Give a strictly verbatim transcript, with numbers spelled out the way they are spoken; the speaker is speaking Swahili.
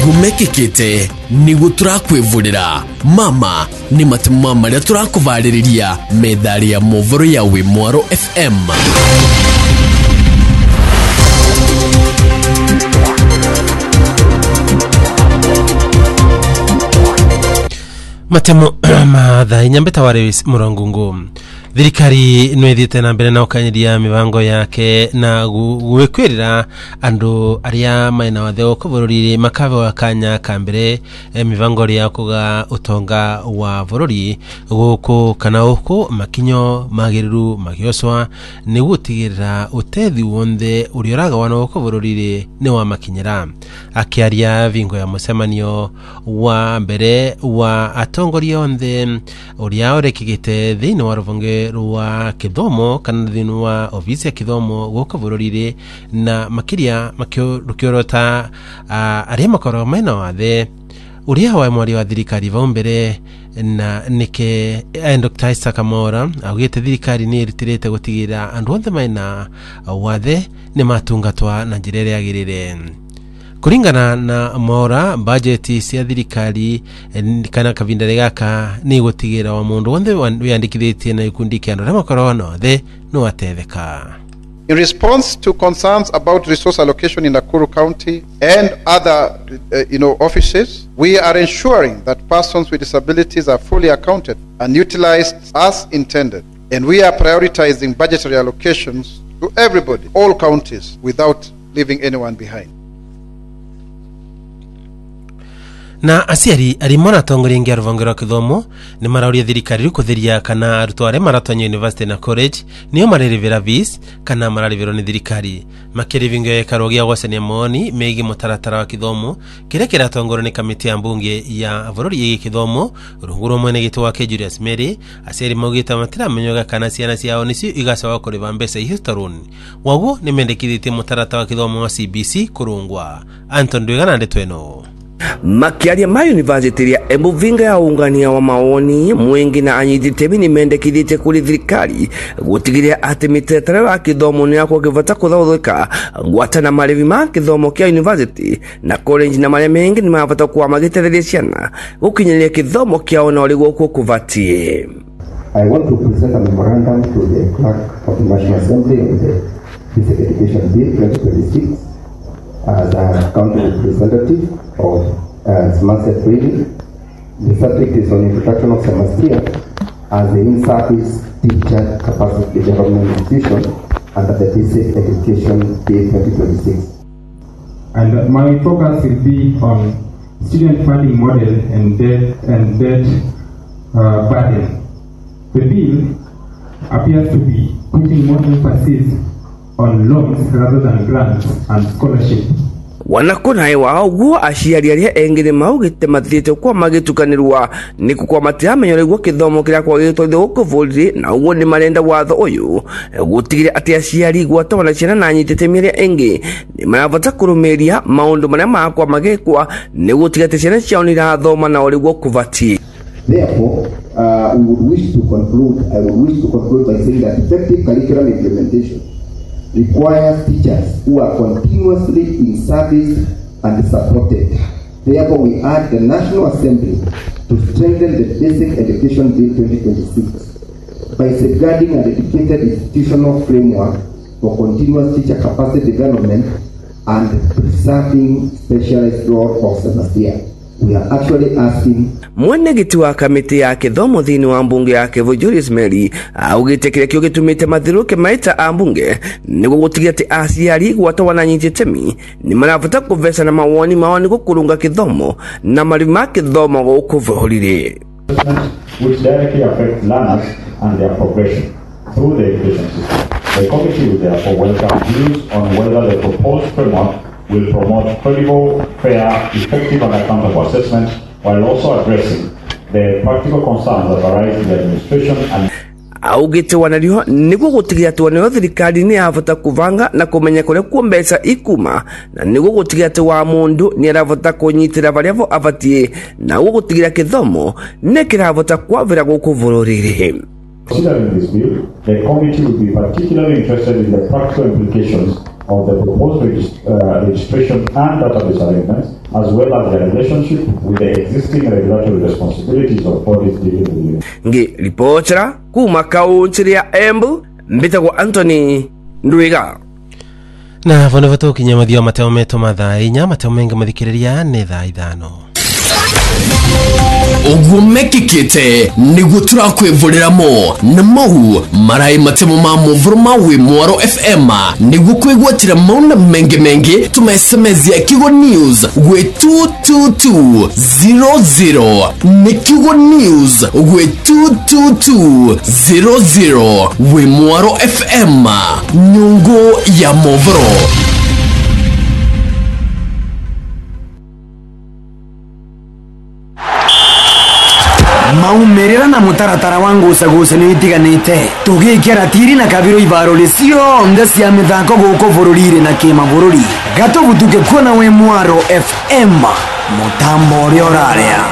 gumekekete nigu turakwivurira mama ni matema maria turakuvariria medali ya movoro ya Wimwaro F M. Matemo madha inyambeta ware murangungu thirikari nwethite na mbere na ukanyiria mibango yake na gwikwerera andu aria maina wathe okubururi makave wa kanya kambere mibango ria kuga utonga wa bururi guku kana uku makinyo magiriru magioswa ni gutigirira utethi wonde urioraga wana okubururi ni wa makinyira akiaria vingo ya musemanio wa mbere wa atongoria onde uria orekigite thini wa ruvunge rwa kithomo kana thini wa ofisi ya kithomo guka bururire na makiria makio rukiorota aria makoro maina wathe uria wa mwari wa thirikari vaumbere na nike Doctor Isaac Mora agite thirikari ni ritirete gutigira andu othe maina wathe ni matungatwa na njirere yagirire. Kuringana na Mora budget cia thirikari kana kavinda gaka ni gutigira wa mundu wonde wiyandikithitie na ikundi kia andu makoro no the no atetheka. In response to concerns about resource allocation in Nakuru County and other uh, you know offices, we are ensuring that persons with disabilities are fully accounted and utilized as intended, and we are prioritizing budgetary allocations to everybody, all counties, without leaving anyone behind. Na asiari arimona tongori ngia ruvongero kithomo ni marauria thirikari kuthiria kana aruto are maratonyo university na college niyo marerivera vis kana mararivero ni thirikari makirivingo ya karogia gwasenia moni megi mutaratara wa kithomo kire kira tongoro ni kamiti ya mbunge ya bururi ya kithomo runguro mwene gitu wake Julius Mary asiari mogita matira menyoga kana ciana ciao nicio igacawa kuriva mbesa historoni wago ni mendekithite mutaratara wa kithomo wa C B C kurungwa. Anton Ndwigana ndetweno makiaria ma university ya Embu vinga ya ungania wa maoni mwengi na anyititemi ni mendekithite kuri thirikari gutigiria ati mitetere wa kithomo ni yako kivata kuthauthuka ngwata na marevi ma kithomo kia university na college na maria mengi ni mabata kwa magitetheria ciana gukinyiria kithomo kia ona uri guku kuvatie. I want to present a memorandum to the clerk of the National Assembly on the Basic Education Bill twenty twenty-six as a county representative of uh, Smart Training. The subject is on introduction of Samastia as the in-service teacher capacity development institution under the Basic Education Bill twenty twenty-six. And uh, my focus will be on student funding model and debt and debt uh, burden. The bill appears to be putting more emphasis on loans rather than grants and scholarship. Wanakuna ewa uguo aciari aria engire maugite mathite kwa magitukanirwa ni kukwa matia menyoregwo kithomo kira kwa gitothe ukuvulire na uguo ni marenda watho uyu gutigire ati aciari gwata wana ciana na nyitete miria engi ni maravata kurumiria maundu maria makwa magekwa ni gutigate ciana ciao ni rathoma na urigwo kuvati. Therefore, uh, we would wish to conclude, I would wish to conclude by saying that effective curriculum implementation requires teachers who are continuously in service and supported. Therefore, we urge the National Assembly to strengthen the Basic Education Bill twenty twenty-six by safeguarding a dedicated institutional framework for continuous teacher capacity development and preserving specialized role of Samastia. We are actually asking mwene gitu wa kamiti ya kithomo thini wa mbunge ya Kivu Julius Mary augite kire kio gitumite mathiruke maita a mbunge nigo gutigia ati aciari gwata wananyititemi ni maravata kuvesa na mawoni mawoni gukurunga kithomo na marima kithomo gukuvurire which directly affect learners and their progression through the education system. The committee will therefore welcome views on whether the proposed framework will promote credible, fair, effective and accountable assessment while also addressing the practical concerns that arise in the administration and augite wanario niguo gutigia ati wanayo thirikari ni avota kuvanga na kumenya kure ku mbeca ikuma na niguo gutigia ati wa mundu ni aravota kunyitira variavo avatie na ugo gutigira kithomo ne kiravota kwavira gukuvururire. Considering this bill, the committee will be particularly interested in the practical implications of the proposed regist- uh, registration and database arrangements, as well as the relationship with the existing regulatory responsibilities of bodies dealing with it. Ngi ripotera kuma kaunti ya Embu, mbitagwo Anthony Ndwiga. Na vono vato kinya mathio mateo meto mathaa inya mateo menga mathikiriria ni thaa ithano. Ogumekikite niguo turakwivurira-mo na mau marai matemo ma movoro ma wi Mwaro F M niguo kwigwatira mauna mengi mengi tuma S M S ya Kigo News gwe two two two zero zero ni Kigo News gwe two two two zero zero wi Mwaro F M nyungu ya movoro. Maumerera na mutaratara wangu usagusa ni itiganite tugikira tiri na kabiro ibarole sio nda cia mithako guko bururire na kima bururi gato butuke kuona we Mwaro F M mutambo uri oraria.